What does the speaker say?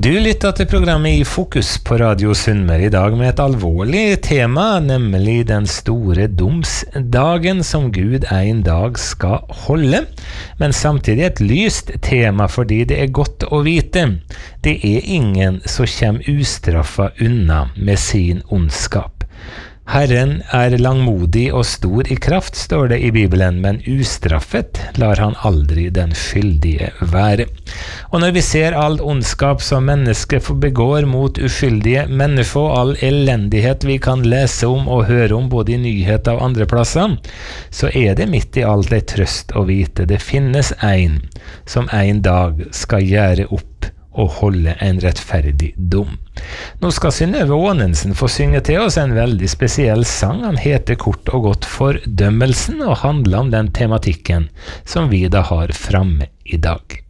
Du lytter til programmet I Fokus på Radio Sunnmøre I dag med et alvorlig tema, nemlig den store domsdagen som Gud en dag skal holde, men samtidig et lyst tema fordi det godt å vite. Det ingen som kommer ustraffet unna med sin ondskap. Herren langmodig og stor I kraft, står det I Bibelen, men ustraffet lar han aldri den skyldige være. Og når vi ser all ondskap som mennesker begår mot uskyldige mennesker, all elendighet vi kan lese om og høre om både I nyheter og andre plasser, så det midt I alt et trøst å vite. Det finnes en som en dag skal gjøre opp og holde en rettferdig dom. Nå skal Synnøve Aanensen få synge til oss en veldig spesiell sang. Han heter kort og godt Fordømmelsen og handler om den tematikken som vi da har framme I dag.